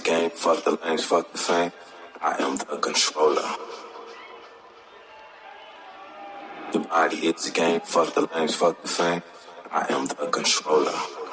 game, fuck the lanes, fuck the fame. I am the controller. The body is a game, fuck the lanes, fuck the fame. I am the controller.